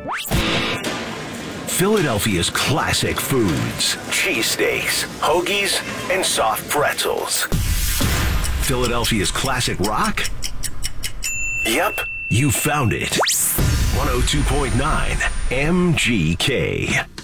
Philadelphia's classic foods. Cheesesteaks, hoagies, and soft pretzels. Philadelphia's classic rock? Yep, you found it. 102.9 MGK.